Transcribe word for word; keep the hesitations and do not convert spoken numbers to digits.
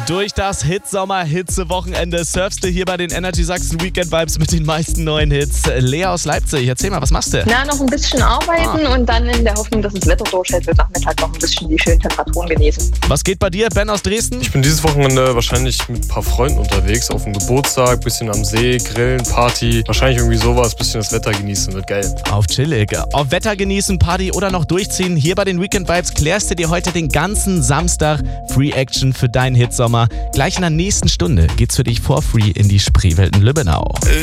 Durch das Hitsommer-Hitze-Wochenende surfst du hier bei den Energy Sachsen Weekend Vibes mit den meisten neuen Hits. Lea aus Leipzig, erzähl mal, was machst du? Na, noch ein bisschen arbeiten Ah. und dann in der Hoffnung, dass das Wetter durchhält, wird Nachmittag noch ein bisschen die schönen Temperaturen genießen. Was geht bei dir, Ben aus Dresden? Ich bin dieses Wochenende wahrscheinlich mit ein paar Freunden unterwegs, auf dem Geburtstag, bisschen am See, grillen, Party. Wahrscheinlich irgendwie sowas, bisschen das Wetter genießen, wird geil. Auf chillig. Auf Wetter genießen, Party oder noch durchziehen. Hier bei den Weekend Vibes klärst du dir heute den ganzen Samstag Free Action für deinen Hitsommer. Gleich in der nächsten Stunde geht's für dich for free in die Spreewelt in Lübbenau.